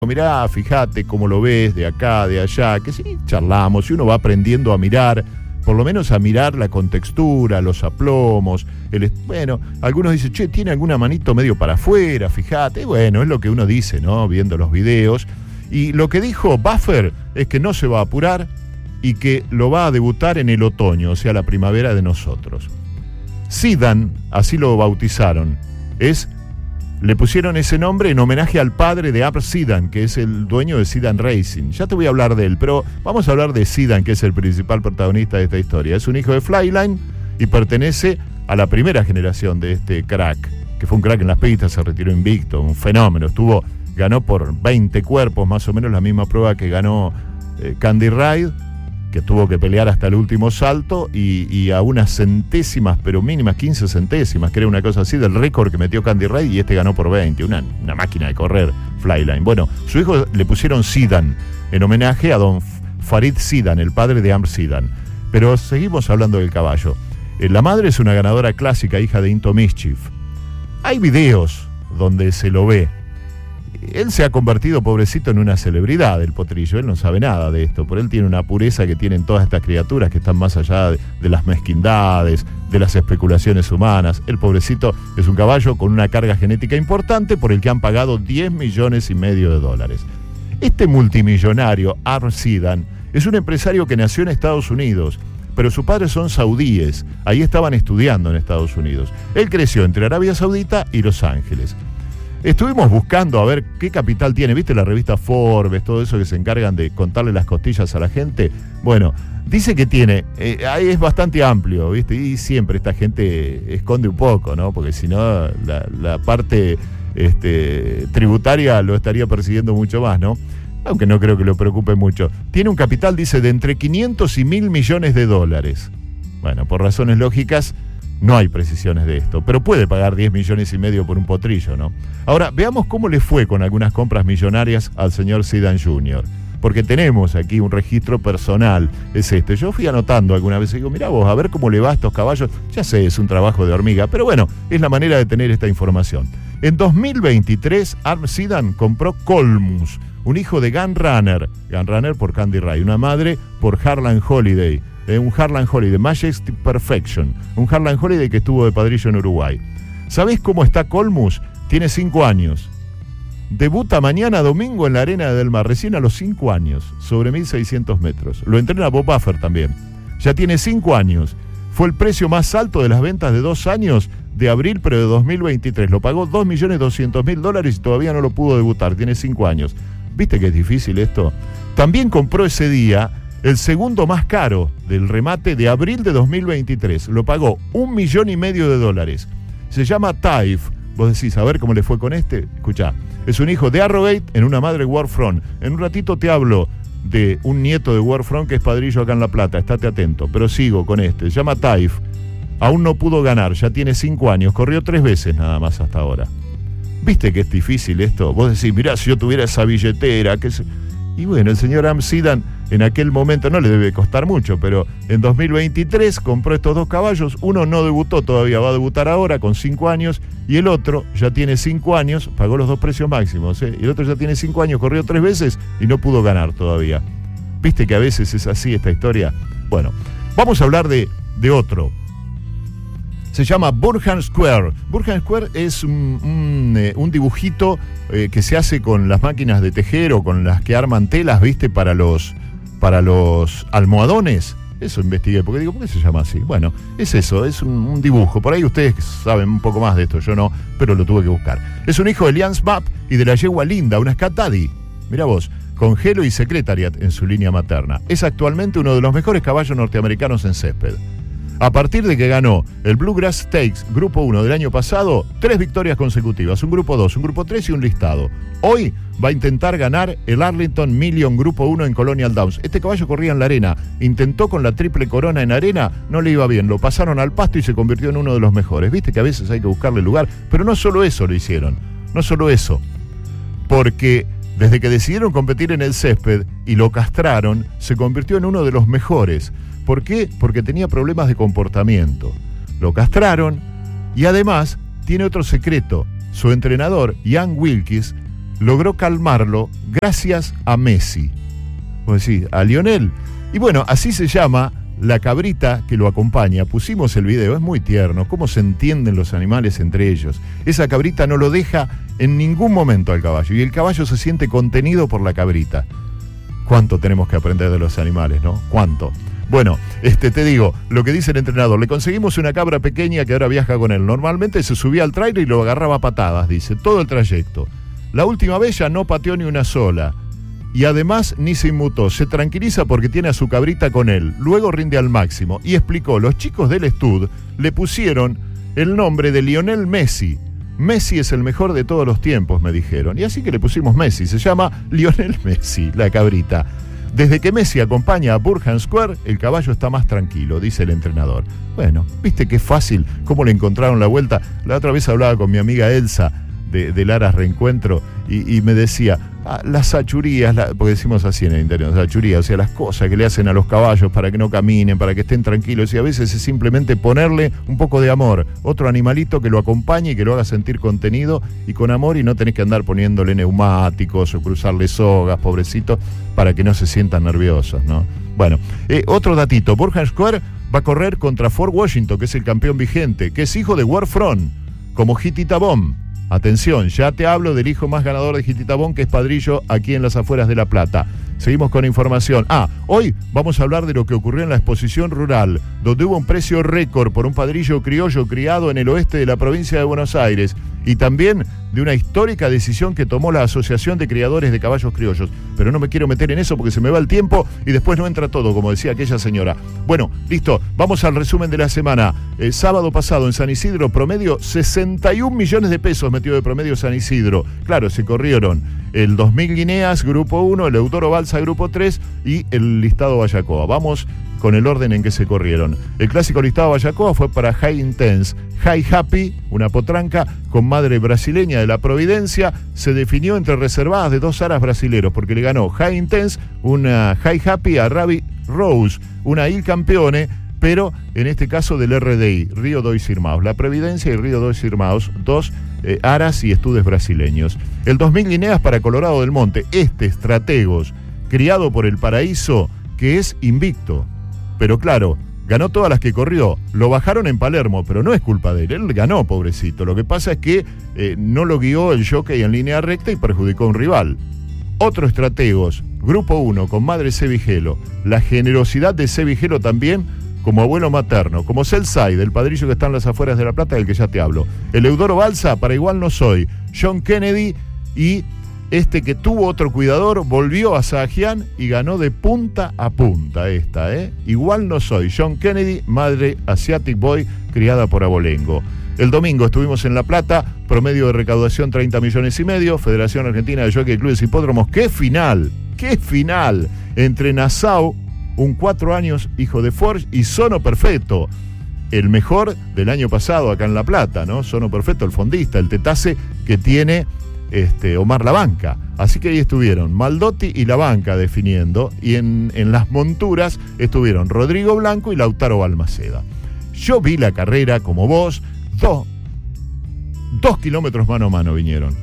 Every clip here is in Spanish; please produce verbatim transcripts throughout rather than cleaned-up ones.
Mirá, fíjate cómo lo ves de acá, de allá, que sí, charlamos y uno va aprendiendo a mirar, por lo menos a mirar la contextura, los aplomos, el, bueno, algunos dicen, che, tiene alguna manito medio para afuera, fíjate, bueno, es lo que uno dice, ¿no? Viendo los videos. Y lo que dijo Buffer es que no se va a apurar y que lo va a debutar en el otoño, o sea, la primavera de nosotros. Zidane, así lo bautizaron, es... Le pusieron ese nombre en homenaje al padre de Amr Zidane, que es el dueño de Zidane Racing. Ya te voy a hablar de él, pero vamos a hablar de Zidane, que es el principal protagonista de esta historia. Es un hijo de Flyline y pertenece a la primera generación de este crack, que fue un crack en las pistas, se retiró invicto, un fenómeno. Estuvo, ganó por veinte cuerpos, más o menos la misma prueba que ganó eh, Candy Ride, que tuvo que pelear hasta el último salto, y, y a unas centésimas, pero mínimas, quince centésimas, creo, una cosa así, del récord que metió Candy Ride, y este ganó por veinte, una, una máquina de correr, Flyline. Bueno, su hijo le pusieron Zidane, en homenaje a don Farid Zidane, el padre de Amr Zidane. Pero seguimos hablando del caballo. Eh, la madre es una ganadora clásica, hija de Into Mischief. Hay videos donde se lo ve. Él se ha convertido, pobrecito, en una celebridad, el potrillo. Él no sabe nada de esto, pero él tiene una pureza que tienen todas estas criaturas que están más allá de, de las mezquindades, de las especulaciones humanas. El pobrecito es un caballo con una carga genética importante por el que han pagado diez millones y medio de dólares. Este multimillonario, Amr Zidane, es un empresario que nació en Estados Unidos, pero sus padres son saudíes. Ahí estaban estudiando en Estados Unidos. Él creció entre Arabia Saudita y Los Ángeles. Estuvimos buscando a ver qué capital tiene, ¿viste la revista Forbes, todo eso que se encargan de contarle las costillas a la gente? Bueno, dice que tiene, eh, ahí es bastante amplio, ¿viste? Y siempre esta gente esconde un poco, ¿no? Porque si no, la, la parte este, tributaria lo estaría persiguiendo mucho más, ¿no? Aunque no creo que lo preocupe mucho. Tiene un capital, dice, de entre quinientos y mil millones de dólares. Bueno, por razones lógicas, no hay precisiones de esto, pero puede pagar diez millones y medio por un potrillo, ¿no? Ahora, veamos cómo le fue con algunas compras millonarias al señor Zidane junior Porque tenemos aquí un registro personal, es este. Yo fui anotando alguna vez y digo, mirá vos, a ver cómo le va a estos caballos. Ya sé, es un trabajo de hormiga, pero bueno, es la manera de tener esta información. En dos mil veintitrés, Amr Zidane compró Colmus, un hijo de Gun Runner, Gun Runner por Candy Ride, una madre por Harlan Holiday. Eh, un Harlan Holiday, Majestic Perfection, un Harlan Holiday que estuvo de padrillo en Uruguay. ¿Sabés cómo está Colmus? Tiene cinco años. Debuta mañana domingo en la Arena de Del Mar, recién a los cinco años, sobre mil seiscientos metros. Lo entrena Bob Buffer también. Ya tiene cinco años. Fue el precio más alto de las ventas de dos años de abril, pero de dos mil veintitrés. Lo pagó dos millones doscientos mil dólares y todavía no lo pudo debutar. Tiene cinco años. ¿Viste que es difícil esto? También compró ese día el segundo más caro del remate de abril de dos mil veintitrés. Lo pagó un millón y medio de dólares. Se llama Taif. Vos decís, a ver cómo le fue con este. Escuchá, es un hijo de Arrogate en una madre Warfront. En un ratito te hablo de un nieto de Warfront que es padrillo acá en La Plata. Estate atento, pero sigo con este. Se llama Taif. Aún no pudo ganar, ya tiene cinco años. Corrió tres veces nada más hasta ahora. ¿Viste que es difícil esto? Vos decís, mirá, si yo tuviera esa billetera, que se... Y bueno, el señor Amr Zidane en aquel momento no le debe costar mucho, pero en dos mil veintitrés compró estos dos caballos. Uno no debutó todavía, va a debutar ahora con cinco años, y el otro ya tiene cinco años, pagó los dos precios máximos, ¿eh? Y el otro ya tiene cinco años, corrió tres veces y no pudo ganar todavía. ¿Viste que a veces es así esta historia? Bueno, vamos a hablar de, de otro. Se llama Burhan Square. Burhan Square es un, un, eh, un dibujito eh, que se hace con las máquinas de tejer o con las que arman telas, ¿viste? Para los, para los almohadones. Eso investigué, porque digo, ¿por qué se llama así? Bueno, es eso, es un, un dibujo. Por ahí ustedes saben un poco más de esto, yo no, pero lo tuve que buscar. Es un hijo de Lians Map y de la yegua Linda, una Scat Daddy. Mirá vos, con Gelo y Secretariat en su línea materna. Es actualmente uno de los mejores caballos norteamericanos en césped. A partir de que ganó el Bluegrass Stakes Grupo uno del año pasado, tres victorias consecutivas, un Grupo dos, un Grupo tres y un listado. Hoy va a intentar ganar el Arlington Million Grupo uno en Colonial Downs. Este caballo corría en la arena, intentó con la triple corona en arena, no le iba bien, lo pasaron al pasto y se convirtió en uno de los mejores. Viste que a veces hay que buscarle lugar, pero no solo eso lo hicieron, no solo eso, porque desde que decidieron competir en el césped y lo castraron, se convirtió en uno de los mejores. ¿Por qué? Porque tenía problemas de comportamiento. Lo castraron y además tiene otro secreto. Su entrenador, Ian Wilkes, logró calmarlo gracias a Messi. Vos decís, a Lionel. Y bueno, así se llama la cabrita que lo acompaña. Pusimos el video, es muy tierno, cómo se entienden los animales entre ellos. Esa cabrita no lo deja en ningún momento al caballo, y el caballo se siente contenido por la cabrita. ¿Cuánto tenemos que aprender de los animales, no? ¿Cuánto? Bueno, este, te digo, lo que dice el entrenador, le conseguimos una cabra pequeña que ahora viaja con él. Normalmente se subía al trailer y lo agarraba a patadas, dice, todo el trayecto. La última vez ya no pateó ni una sola. Y además ni se inmutó, se tranquiliza porque tiene a su cabrita con él, luego rinde al máximo. Y explicó, los chicos del Stud le pusieron el nombre de Lionel Messi. Messi es el mejor de todos los tiempos, me dijeron. Y así que le pusimos Messi, se llama Lionel Messi, la cabrita. Desde que Messi acompaña a Burhan Square, el caballo está más tranquilo, dice el entrenador. Bueno, viste qué fácil, cómo le encontraron la vuelta. La otra vez hablaba con mi amiga Elsa de, de Laras Reencuentro y, y me decía, ah, las achurías, la, porque decimos así en el interior, las achurías, o sea, las cosas que le hacen a los caballos para que no caminen, para que estén tranquilos, y a veces es simplemente ponerle un poco de amor, otro animalito que lo acompañe y que lo haga sentir contenido y con amor, y no tenés que andar poniéndole neumáticos o cruzarle sogas, pobrecitos, para que no se sientan nerviosos, ¿no? Bueno, eh, otro datito, Burhan Square va a correr contra Fort Washington, que es el campeón vigente, que es hijo de Warfront, como Jititabón. Atención, ya te hablo del hijo más ganador de Jititabón, que es Padrillo, aquí en las afueras de La Plata. Seguimos con información. Ah, hoy vamos a hablar de lo que ocurrió en la exposición rural, donde hubo un precio récord por un padrillo criollo criado en el oeste de la provincia de Buenos Aires, y también de una histórica decisión que tomó la Asociación de Criadores de Caballos Criollos. Pero no me quiero meter en eso porque se me va el tiempo y después no entra todo, como decía aquella señora. Bueno, listo, vamos al resumen de la semana. El sábado pasado en San Isidro, promedio sesenta y un millones de pesos metió de promedio San Isidro. Claro, se corrieron el dos mil Guineas, Grupo uno, el Eudoro Balsa, Grupo tres y el Listado Bayacoa. Vamos con el orden en que se corrieron. El clásico Listado Bayacoa fue para High Intense. High Happy, una potranca con madre brasileña de la Providencia, se definió entre reservadas de dos aras brasileros, porque le ganó High Intense, una High Happy a Ravi Rose, una Il Campeone, pero en este caso del R D I, Río Dois Irmãos. La Providencia y Río Dois Irmãos, dos eh, aras y estudes brasileños. El dos mil Guineas para Colorado del Monte, este Estrategos, criado por el Paraíso, que es invicto. Pero claro, ganó todas las que corrió. Lo bajaron en Palermo, pero no es culpa de él. Él ganó, pobrecito. Lo que pasa es que eh, no lo guió el jockey en línea recta y perjudicó a un rival. Otro Estrategos, Grupo uno, con madre Sevigelo. La generosidad de Sevigelo también como abuelo materno, como Celsai, del padrillo que está en las afueras de La Plata, del que ya te hablo. El Eudoro Balsa, para Igual No Soy. John Kennedy y este que tuvo otro cuidador, volvió a Sahajian y ganó de punta a punta esta, ¿eh? Igual No Soy. John Kennedy, madre Asiatic Boy, criada por Abolengo. El domingo estuvimos en La Plata, promedio de recaudación treinta millones y medio, Federación Argentina de Jockey Clubes Hipódromos. ¡Qué final! ¡Qué final! Entre Nassau, un cuatro años, hijo de Forge, y Sono Perfetto, el mejor del año pasado acá en La Plata, ¿no? Sono Perfetto, el fondista, el tetace que tiene este, Omar Labanca. Así que ahí estuvieron Maldotti y Labanca definiendo, y en, en las monturas estuvieron Rodrigo Blanco y Lautaro Balmaceda. Yo vi la carrera como vos, dos, dos kilómetros mano a mano vinieron.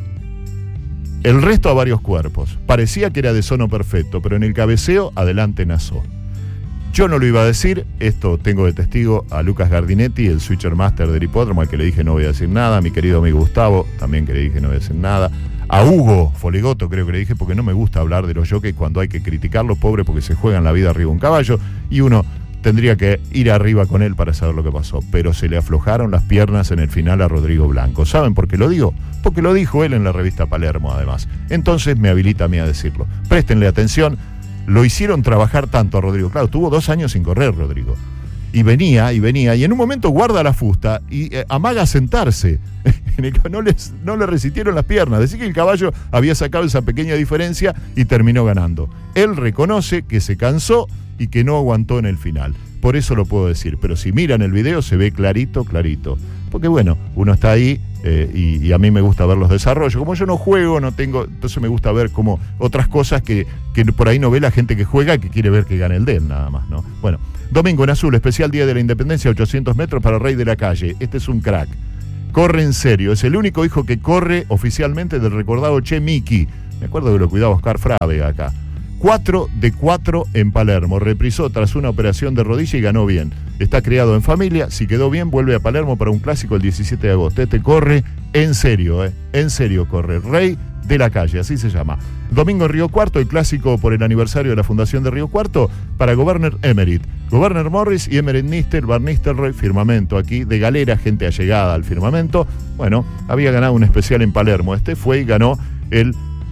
El resto a varios cuerpos. Parecía que era de Sono Perfetto, pero en el cabeceo adelante Nassau. Yo no lo iba a decir, esto tengo de testigo a Lucas Gardinetti, el switcher master del hipódromo, al que le dije no voy a decir nada, a mi querido amigo Gustavo, también que le dije no voy a decir nada, a Hugo Foligoto creo que le dije, porque no me gusta hablar de los jockeys cuando hay que criticarlos, pobre, porque se juegan la vida arriba un caballo, y uno tendría que ir arriba con él para saber lo que pasó, pero se le aflojaron las piernas en el final a Rodrigo Blanco. ¿Saben por qué lo digo? Porque lo dijo él en la revista Palermo, además. Entonces me habilita a mí a decirlo. Préstenle atención. Lo hicieron trabajar tanto a Rodrigo. Claro, tuvo dos años sin correr, Rodrigo. Y venía, y venía, y en un momento guarda la fusta y eh, amaga a sentarse. no, les, no le resistieron las piernas. Decía que el caballo había sacado esa pequeña diferencia y terminó ganando. Él reconoce que se cansó y que no aguantó en el final. Por eso lo puedo decir. Pero si miran el video se ve clarito, clarito. Porque bueno, uno está ahí eh, y, y a mí me gusta ver los desarrollos. Como yo no juego, no tengo, entonces me gusta ver como otras cosas que, que por ahí no ve la gente que juega, que quiere ver que gane el de él nada más, ¿no? Bueno, domingo en azul, especial Día de la Independencia, ochocientos metros para Rey de la Calle. Este es un crack. corre en serio. Es el único hijo que corre oficialmente del recordado Che Miki. Me acuerdo que lo cuidaba Oscar Frave acá. cuatro de cuatro en Palermo. Reprisó tras una operación de rodilla y ganó bien. Está criado en familia. Si quedó bien, vuelve a Palermo para un clásico el diecisiete de agosto. Este corre en serio, ¿eh? En serio corre. Rey de la calle, así se llama. Domingo en Río Cuarto, el clásico por el aniversario de la fundación de Río Cuarto, para Goberner Emerit. Goberner Morris y Emerit Nistel, Van Nistelrooy, firmamento aquí, de galera, gente allegada al firmamento. Bueno, había ganado un especial en Palermo. Este fue y ganó el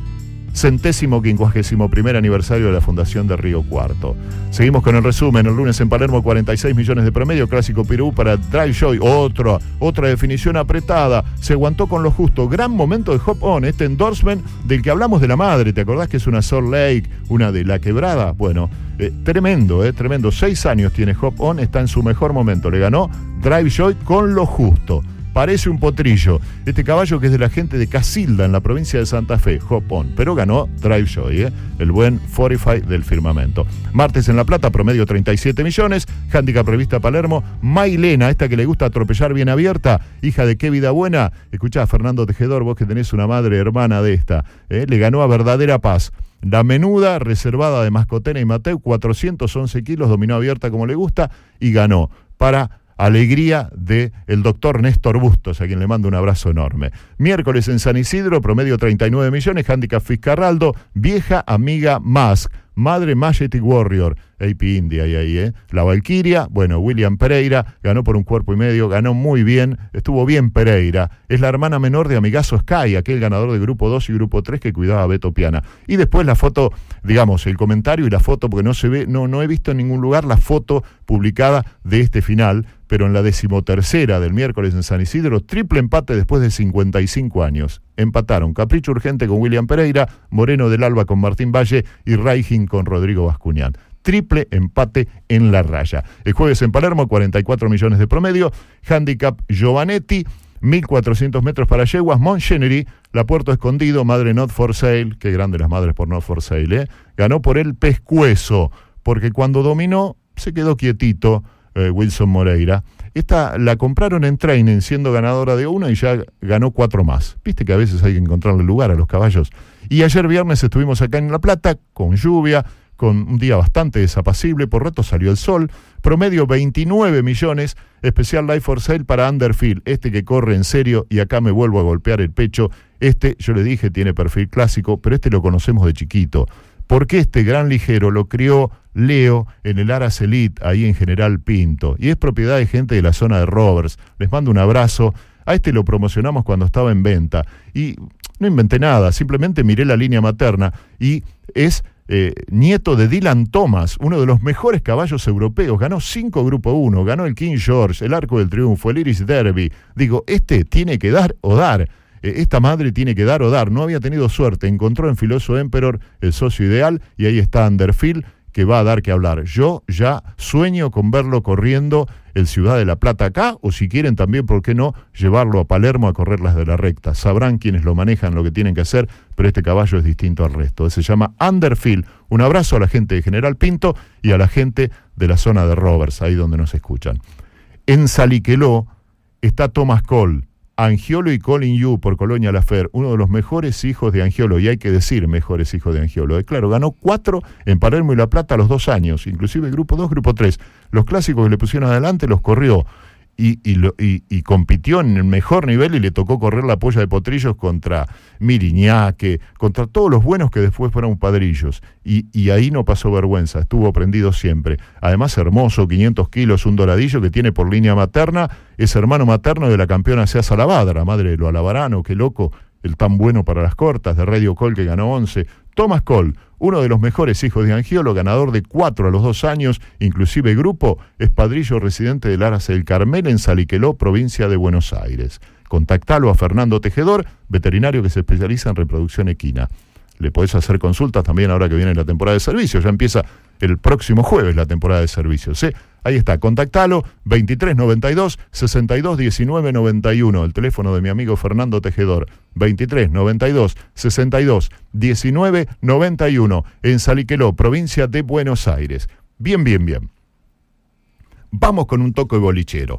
centésimo quincuagésimo primer aniversario de la fundación de Río Cuarto. Seguimos con el resumen. El lunes en Palermo, cuarenta y seis millones de promedio, clásico Pirú para Drive Joy. Otra, otra definición apretada. Se aguantó con lo justo. Gran momento de Hop On, este endorsement del que hablamos de la madre. ¿Te acordás que es una Salt Lake, una de La Quebrada? Bueno, eh, tremendo, eh, tremendo. Seis años tiene Hop On, está en su mejor momento. Le ganó Drive Joy con lo justo. Parece un potrillo. Este caballo que es de la gente de Casilda, en la provincia de Santa Fe, Hop On, pero ganó Drive Joy, ¿eh? El buen cuarenta y cinco del firmamento. Martes en La Plata, promedio treinta y siete millones. Handicap revista Palermo. Mailena, esta que le gusta atropellar bien abierta, hija de Qué Vida Buena. Escuchá a Fernando Tejedor, vos que tenés una madre hermana de esta. ¿eh? Le ganó a Verdadera Paz. La menuda, reservada de Mascotena y Mateu, cuatrocientos once kilos, dominó abierta como le gusta y ganó para alegría de el doctor Néstor Bustos, a quien le mando un abrazo enorme. Miércoles en San Isidro, promedio treinta y nueve millones, handicap Fiscarraldo, vieja amiga Mask, madre Majestic Warrior, A P India y ahí, ¿eh? La Valquiria, bueno, William Pereira, ganó por un cuerpo y medio, ganó muy bien, estuvo bien Pereira, es la hermana menor de Amigazo Sky, aquel ganador de grupo dos y grupo tres que cuidaba a Beto Piana. Y después la foto, digamos, el comentario y la foto, porque no se ve, no, no he visto en ningún lugar la foto publicada de este final, pero en la decimotercera del miércoles en San Isidro, triple empate después de cincuenta y cinco años. Empataron Capricho Urgente con William Pereira, Moreno del Alba con Martín Valle y Raijin con Rodrigo Bascuñán. Triple empate en la raya. El jueves en Palermo, cuarenta y cuatro millones de promedio, handicap Giovanetti, mil cuatrocientos metros para yeguas, Montgomery, la Puerto Escondido, madre Not For Sale, qué grande las madres por Not For Sale, ¿eh? Ganó por el pescuezo, porque cuando dominó se quedó quietito, Eh, Wilson Moreira. Esta la compraron en training siendo ganadora de una y ya ganó cuatro más. Viste que a veces hay que encontrarle lugar a los caballos. Y ayer viernes estuvimos acá en La Plata con lluvia, con un día bastante desapacible, por rato salió el sol, promedio veintinueve millones, especial Life for Sale para Underfield, este que corre en serio y acá me vuelvo a golpear el pecho. Este, yo le dije, tiene perfil clásico, pero este lo conocemos de chiquito. Porque este gran ligero lo crió Leo en el Aras Elite, ahí en General Pinto, y es propiedad de gente de la zona de Roberts. Les mando un abrazo. A este lo promocionamos cuando estaba en venta y no inventé nada, simplemente miré la línea materna y es eh, nieto de Dylan Thomas, uno de los mejores caballos europeos. Ganó cinco Grupo uno, ganó el King George, el Arco del Triunfo, el Iris Derby. Digo, este tiene que dar o dar. Esta madre tiene que dar o dar, no había tenido suerte, encontró en Filoso Emperor el socio ideal y ahí está Underfield, que va a dar que hablar. Yo ya sueño con verlo corriendo el Ciudad de La Plata acá, o si quieren también, ¿por qué no?, llevarlo a Palermo a correr las de la recta. Sabrán quienes lo manejan lo que tienen que hacer, pero este caballo es distinto al resto. Se llama Underfield. Un abrazo a la gente de General Pinto y a la gente de la zona de Roberts, ahí donde nos escuchan. En Saliqueló está Thomas Cole, Angiolo y Colin Yu por Colonia Lafer, uno de los mejores hijos de Angiolo, y hay que decir mejores hijos de Angiolo. Eh, claro, ganó cuatro en Palermo y La Plata a los dos años, inclusive grupo dos, grupo tres. Los clásicos que le pusieron adelante los corrió y, y, lo, y, y compitió en el mejor nivel y le tocó correr la polla de potrillos contra Miriñaque, contra todos los buenos que después fueron padrillos. Y, y ahí no pasó vergüenza, estuvo prendido siempre. Además, hermoso, quinientos kilos, un doradillo que tiene por línea materna, es hermano materno de la campeona Sea Salavadra, madre de lo Alabarano, qué loco, el tan bueno para las cortas, de Radio Col que ganó once. Thomas Cole, uno de los mejores hijos de Angiolo, ganador de cuatro a los dos años, inclusive grupo, es padrillo residente del Aras del Carmel en Saliqueló, provincia de Buenos Aires. Contactalo a Fernando Tejedor, veterinario que se especializa en reproducción equina. Le podés hacer consultas también ahora que viene la temporada de servicios, ya empieza el próximo jueves la temporada de servicios, ¿eh? Ahí está, contactalo, veintitrés noventa y dos, sesenta y dos diecinueve noventa y uno, el teléfono de mi amigo Fernando Tejedor, veintitrés noventa y dos, sesenta y dos diecinueve noventa y uno, en Saliqueló, provincia de Buenos Aires. Bien, bien, bien. Vamos con un toque bolichero.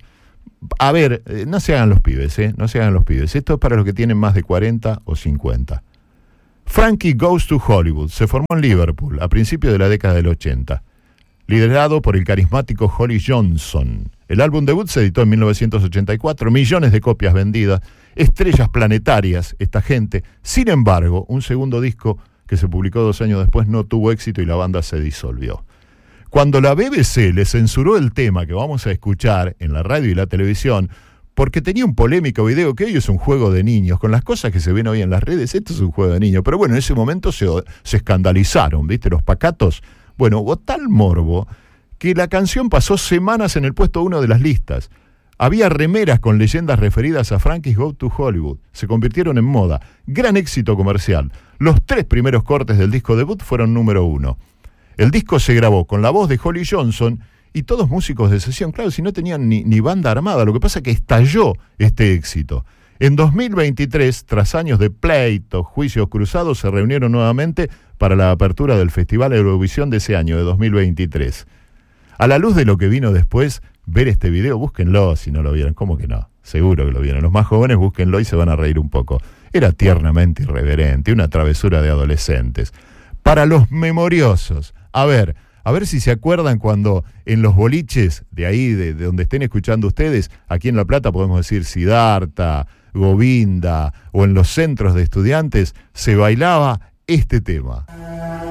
A ver, eh, no se hagan los pibes, ¿eh? No se hagan los pibes. Esto es para los que tienen más de cuarenta o cincuenta. Frankie Goes to Hollywood se formó en Liverpool a principios de la década del ochenta, liderado por el carismático Holly Johnson. El álbum debut se editó en mil novecientos ochenta y cuatro, millones de copias vendidas, estrellas planetarias, esta gente. Sin embargo, un segundo disco que se publicó dos años después no tuvo éxito y la banda se disolvió. Cuando la B B C le censuró el tema que vamos a escuchar en la radio y la televisión, porque tenía un polémico video que hoy es un juego de niños, con las cosas que se ven hoy en las redes, esto es un juego de niños, pero bueno, en ese momento se, se escandalizaron, ¿viste? Los pacatos. Bueno, hubo tal morbo que la canción pasó semanas en el puesto uno de las listas. Había remeras con leyendas referidas a Frankie's Go to Hollywood. Se convirtieron en moda. Gran éxito comercial. Los tres primeros cortes del disco debut fueron número uno. El disco se grabó con la voz de Holly Johnson y todos músicos de sesión. Claro, si no tenían ni, ni banda armada. Lo que pasa es que estalló este éxito. En dos mil veintitrés, tras años de pleitos, juicios cruzados, se reunieron nuevamente para la apertura del Festival Eurovisión de ese año, de dos mil veintitrés. A la luz de lo que vino después, ver este video, búsquenlo si no lo vieron. ¿Cómo que no? Seguro que lo vieron. Los más jóvenes, búsquenlo y se van a reír un poco. Era tiernamente irreverente, una travesura de adolescentes. Para los memoriosos, a ver, a ver si se acuerdan cuando en los boliches de ahí, de, de donde estén escuchando ustedes, aquí en La Plata podemos decir Siddhartha, Govinda, o en los centros de estudiantes, se bailaba este tema.